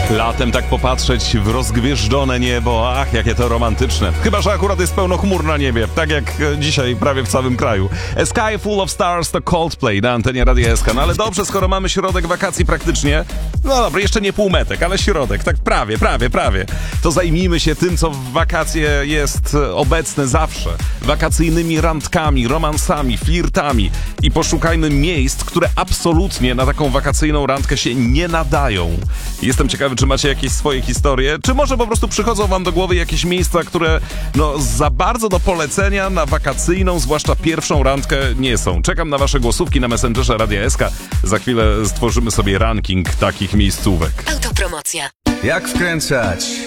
Latem tak popatrzeć w rozgwieżdżone niebo, ach, jakie to romantyczne. Chyba że akurat jest pełno chmur na niebie, tak jak dzisiaj prawie w całym kraju. A Sky Full of Stars to Coldplay na antenie Radia SK. No ale dobrze, skoro mamy środek wakacji praktycznie. No dobra, jeszcze nie półmetek, ale środek, tak prawie. To zajmijmy się tym, co w wakacje jest obecne zawsze. Wakacyjnymi randkami, romansami, flirtami i poszukajmy miejsc, które absolutnie na taką wakacyjną randkę się nie nadają. Jestem ciekawy, czy macie jakieś swoje historie, czy może po prostu przychodzą wam do głowy jakieś miejsca, które za bardzo do polecenia na wakacyjną, zwłaszcza pierwszą randkę nie są. Czekam na wasze głosówki na Messengerze Radia SK. Za chwilę stworzymy sobie ranking takich miejscówek. Autopromocja. Jak wkręcać